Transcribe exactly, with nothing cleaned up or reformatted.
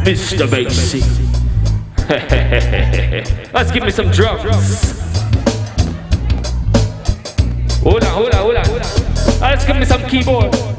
Mister Basie. Let's give me some drums. Hold on, hold on, hold on. Let's give me some keyboard.